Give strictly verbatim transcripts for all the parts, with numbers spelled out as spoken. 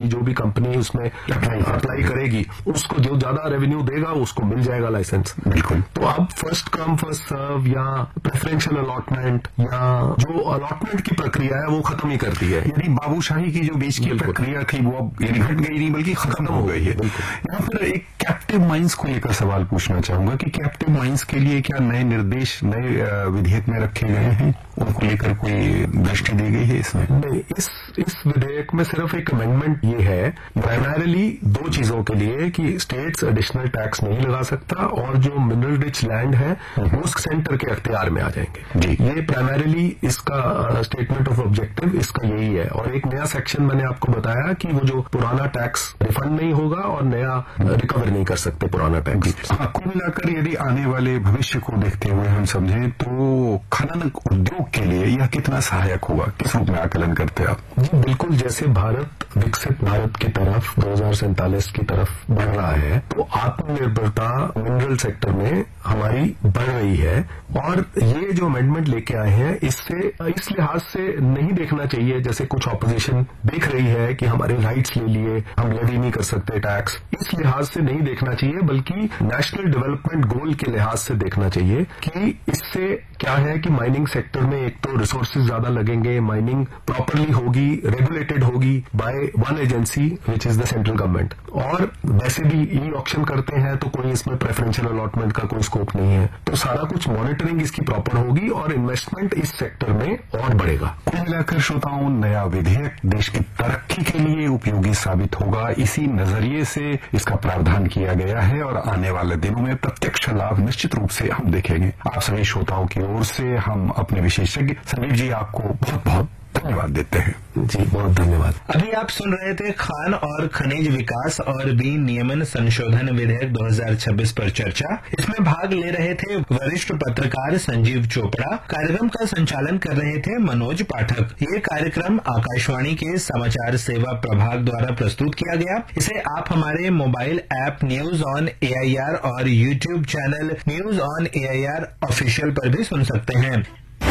जो भी कंपनी उसमें अप्लाई करेगी उसको जो ज्यादा रेवेन्यू देगा उसको मिल जाएगा लाइसेंस। बिल्कुल। तो अब फर्स्ट कम फर्स्ट सर्व या प्रेफरेंशियल अलॉटमेंट या जो अलॉटमेंट की प्रक्रिया है वो खत्म ही कर दी है। यानी बाबूशाही की जो बीच की प्रक्रिया थी वो अब यानी घट गई नहीं बल्कि खत्म हो गई है। यहाँ पर एक कैप्टिव माइंस को लेकर सवाल पूछना चाहूंगा कि कैप्टिव माइंस के लिए क्या नए निर्देश नए विधेयक में रखे गए हैं, उनको लेकर कोई दृष्टि दी गई है इसमें? नहीं, इस इस विधेयक में सिर्फ एक अमेंडमेंट ये है प्राइमरीली दो चीजों के लिए कि स्टेट्स एडिशनल टैक्स नहीं लगा सकता और जो मिनरल रिच लैंड है वो सेंटर के अख्तियार में आ जाएंगे जी। ये प्राइमरीली इसका स्टेटमेंट ऑफ ऑब्जेक्टिव इसका यही है। और एक नया सेक्शन मैंने आपको बताया कि वो जो पुराना टैक्स रिफंड नहीं होगा और नया रिकवर नहीं कर सकते पुराना टैक्स। कुल मिलाकर यदि आने वाले भविष्य को देखते हुए हम समझें तो खनन उद्योग के लिए यह कितना सहायक होगा, किस रूप में आकलन करते हैं आप? जी बिल्कुल, जैसे भारत विकसित भारत की तरफ दो हजार सैंतालीस की तरफ बढ़ रहा है तो आत्मनिर्भरता मिनरल सेक्टर में हमारी बढ़ रही है। और ये जो अमेंडमेंट लेके आए हैं इससे इस लिहाज से नहीं देखना चाहिए जैसे कुछ ऑपोजिशन देख रही है कि हमारे राइट्स ले लिए, हम लेवी नहीं कर सकते टैक्स, इस लिहाज से नहीं देखना चाहिए बल्कि नेशनल डेवलपमेंट गोल के लिहाज से देखना चाहिए कि इससे क्या है कि माइनिंग सेक्टर में एक तो रिसोर्सेज ज्यादा लगेंगे, माइनिंग प्रॉपरली होगी, रेगुलेटेड होगी by one agency which is the central government. और वैसे भी ई ऑक्शन करते हैं तो कोई इसमें प्रेफरेंशियल अलॉटमेंट का कोई स्कोप नहीं है, तो सारा कुछ मॉनिटरिंग इसकी प्रॉपर होगी और इन्वेस्टमेंट इस सेक्टर में और बढ़ेगा। कुल मिलाकर श्रोताओं, नया विधेयक देश की तरक्की के लिए उपयोगी साबित होगा, इसी नजरिए से इसका प्रावधान किया गया है और आने वाले दिनों में प्रत्यक्ष लाभ निश्चित रूप से हम देखेंगे। आप सभी श्रोताओं की ओर से हम अपने विशेषज्ञ संजीव जी आपको बहुत बहुत धन्यवाद देते हैं। जी बहुत धन्यवाद। अभी आप सुन रहे थे खान और खनिज विकास और विनियमन संशोधन विधेयक दो हजार छब्बीस पर चर्चा। इसमें भाग ले रहे थे वरिष्ठ पत्रकार संजीव चोपड़ा। कार्यक्रम का संचालन कर रहे थे मनोज पाठक। ये कार्यक्रम आकाशवाणी के समाचार सेवा प्रभाग द्वारा प्रस्तुत किया गया। इसे आप हमारे mobile app news on A I R और YouTube channel news on A I R official पर भी सुन सकते हैं।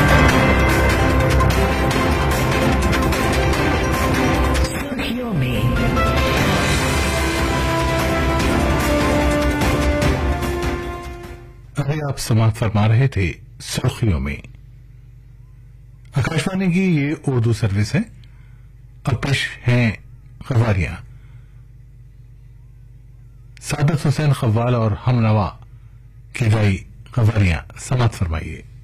अभी आप समाप्त फरमा रहे थे सुर्खियों में। आकाशवाणी की ये उर्दू सर्विस है। अब पेश हैं खबरियां। सादत हुसैन खव्वाल और हमनवा की गई खबरियां समाप्त फरमाइए।